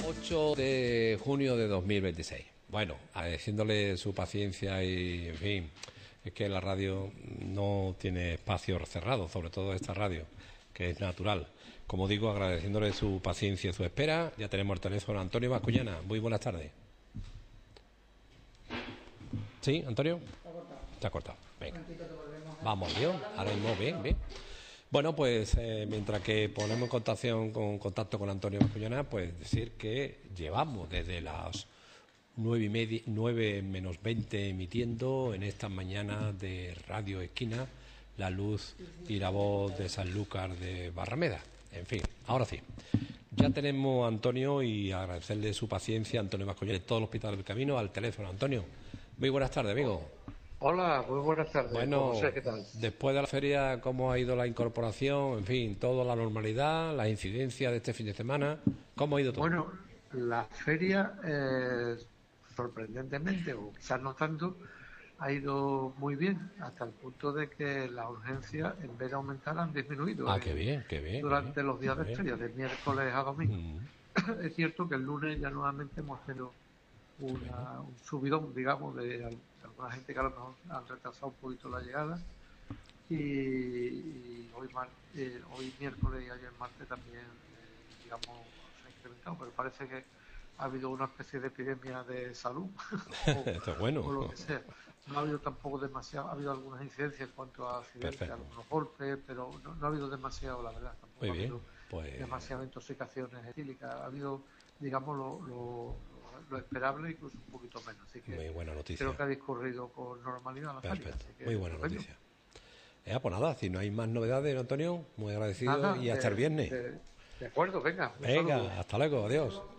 8 de junio de 2026. Bueno, agradeciéndole su paciencia y, en fin, es que la radio no tiene espacios cerrados, sobre todo esta radio, que es natural. Como digo, agradeciéndole su paciencia y su espera, ya tenemos el teléfono. Antonio Bascuñana, muy buenas tardes. ¿Sí, Antonio? Se ha cortado. Venga. Vamos, Dios. Ahora mismo, bien. Bueno, pues mientras que ponemos en contacto con Antonio Bascuñana, pues decir que llevamos desde las 9 menos 20 emitiendo en estas mañanas de Radio Esquina, la luz y la voz de Sanlúcar de Barrameda. En fin, ahora sí. Ya tenemos a Antonio y agradecerle su paciencia, Antonio Bascuñana, de todo el Hospital del Camino, al teléfono. Antonio, muy buenas tardes, amigo. Hola, muy buenas tardes. Bueno, ¿Qué tal? después de la feria, ¿cómo ha ido la incorporación? En fin, toda la normalidad, las incidencias de este fin de semana, ¿cómo ha ido todo? Bueno, la feria, sorprendentemente, o quizás no tanto, ha ido muy bien, hasta el punto de que las urgencias, en vez de aumentar, han disminuido. Qué bien. Durante los días de feria, de miércoles a domingo. Es cierto que el lunes ya nuevamente hemos tenido un subidón, digamos, de alguna gente que a lo mejor han retrasado un poquito la llegada, y hoy miércoles y ayer martes también, digamos, se ha incrementado, pero parece que ha habido una especie de epidemia de salud Esto es bueno. o lo que sea. No ha habido tampoco demasiado, ha habido algunas incidencias en cuanto a accidentes, algunos golpes, pero no ha habido demasiado, la verdad, tampoco ha habido demasiadas intoxicaciones etílicas, ha habido, digamos, lo esperable, incluso un poquito menos, así que muy buena noticia. Creo que ha discurrido con normalidad la feria. Muy buena noticia. Pues nada, si no hay más novedades, Antonio, muy agradecido y hasta el viernes. De acuerdo, venga. Venga, hasta luego, adiós.